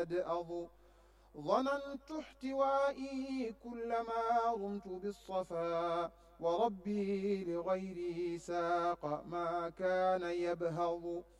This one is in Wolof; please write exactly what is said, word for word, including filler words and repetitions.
يدأض ظننت احتوائي كلما رمت بالصفا وربي لغيري ساق ما كان يبهض